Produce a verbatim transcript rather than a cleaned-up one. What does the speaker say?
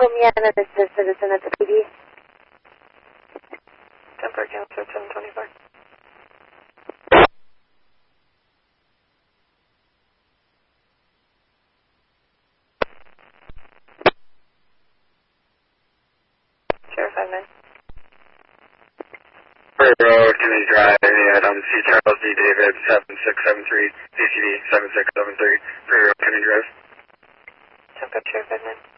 Comiana, this is citizen at the P D. Temper Counselor seven twenty-four. Sheriff Edmund. Bird Road, Kennedy Drive, um, C. Charles D. David, seven six seven three, C C D seven six seven three, Prairie Road, Kennedy Drive. Temper Sheriff Edmund.